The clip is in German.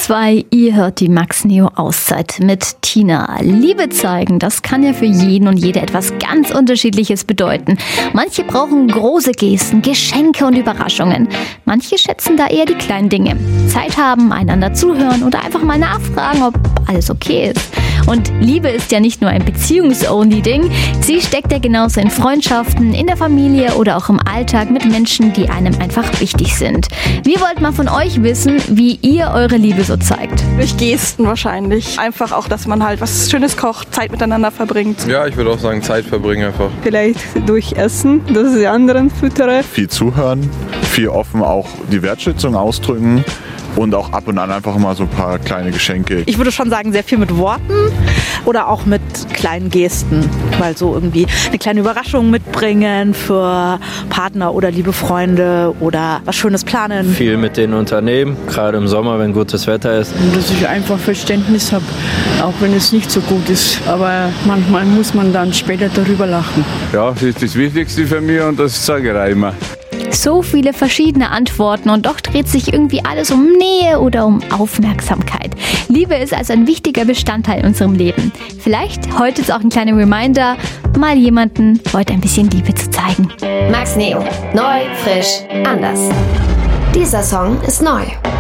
2, ihr hört die Max Neo Auszeit mit Tina. Liebe zeigen, das kann ja für jeden und jede etwas ganz Unterschiedliches bedeuten. Manche brauchen große Gesten, Geschenke und Überraschungen. Manche schätzen da eher die kleinen Dinge. Zeit haben, einander zuhören oder einfach mal nachfragen, ob alles okay ist. Und Liebe ist ja nicht nur ein Beziehungs-only-Ding. Sie steckt ja genauso in Freundschaften, in der Familie oder auch im Alltag mit Menschen, die einem einfach wichtig sind. Wir wollten mal von euch wissen, wie ihr eure Liebe so zeigt. Durch Gesten wahrscheinlich. Einfach auch, dass man halt was Schönes kocht, Zeit miteinander verbringt. Ja, ich würde auch sagen, Zeit verbringen einfach. Vielleicht durch Essen, dass ich die anderen füttere. Viel zuhören, viel offen auch die Wertschätzung ausdrücken. Und auch ab und an einfach mal so ein paar kleine Geschenke. Ich würde schon sagen, sehr viel mit Worten oder auch mit kleinen Gesten. Weil so irgendwie eine kleine Überraschung mitbringen für Partner oder liebe Freunde oder was Schönes planen. Viel mit den Unternehmen, gerade im Sommer, wenn gutes Wetter ist. Dass ich einfach Verständnis habe, auch wenn es nicht so gut ist. Aber manchmal muss man dann später darüber lachen. Ja, das ist das Wichtigste für mich und das sage ich auch immer. So viele verschiedene Antworten und doch dreht sich irgendwie alles um Nähe oder um Aufmerksamkeit. Liebe ist also ein wichtiger Bestandteil in unserem Leben. Vielleicht heute ist auch ein kleiner Reminder, mal jemanden heute ein bisschen Liebe zu zeigen. Max Neo. Neu, frisch, anders. Dieser Song ist neu.